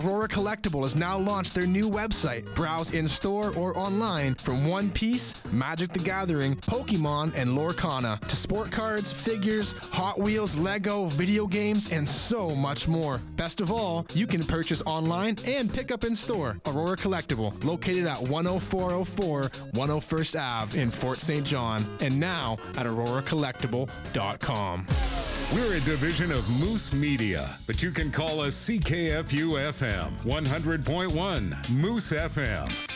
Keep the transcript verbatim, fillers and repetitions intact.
Aurora Collectible has now launched their new website. Browse in-store or online from One Piece, Magic the Gathering, Pokemon, and Lorcana to sport cards, figures, Hot Wheels, Lego, video games, and so much more. Best of all, you can purchase online and pick up in store. Aurora Collectible, located at one oh four oh four one oh first Avenue in Fort Saint John, and now at aurora collectible dot com. We're a division of Moose Media, but you can call us C K F U F M one hundred point one Moose F M.